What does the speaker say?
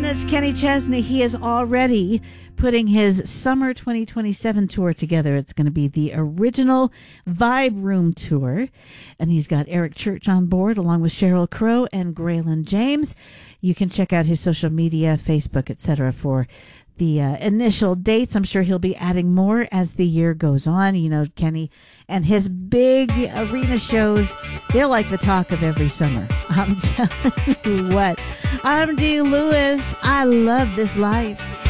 That's Kenny Chesney. He is already putting his summer 2027 tour together. It's going to be the original Vibe Room tour. And he's got Eric Church on board along with Sheryl Crow and Graylin James. You can check out his social media, Facebook, etc. for the initial dates. I'm sure he'll be adding more as the year goes on. You know, Kenny and his big arena shows, they're like the talk of every summer. I'm telling you what. I'm Dee Lewis. I love this life.